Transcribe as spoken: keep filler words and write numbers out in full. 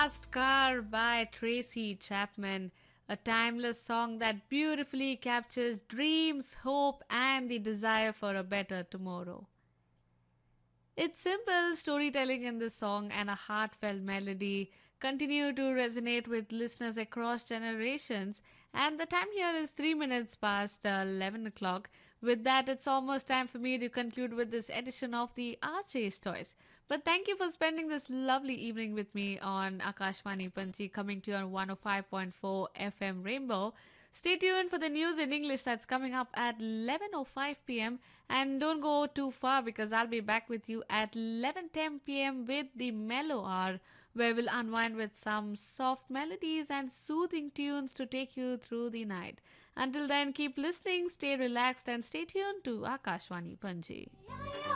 Fast Car by Tracy Chapman, a timeless song that beautifully captures dreams, hope, and the desire for a better tomorrow. Its simple storytelling in this song and a heartfelt melody continue to resonate with listeners across generations. And the time here is three minutes past uh, eleven o'clock. With that, it's almost time for me to conclude with this edition of the Archie's Toys. But thank you for spending this lovely evening with me on Akashvani Panchi, coming to you on one oh five point four F M Rainbow. Stay tuned for the news in English that's coming up at eleven oh five p m. And don't go too far because I'll be back with you at eleven ten p m with the Mellow Hour, where we'll unwind with some soft melodies and soothing tunes to take you through the night. Until then, keep listening, stay relaxed, and stay tuned to Akashvani Panji.